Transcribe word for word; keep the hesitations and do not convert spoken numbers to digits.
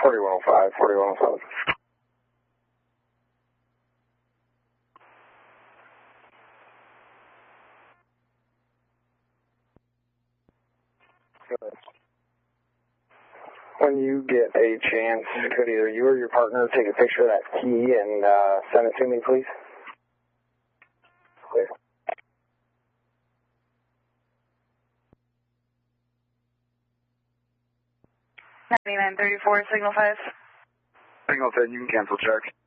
forty-one oh five, forty-one oh five. Good. When you get a chance, could either you or your partner take a picture of that key and uh, send it to me, please? Clear. ninety-nine thirty-four, signal five. Signal ten, you can cancel check.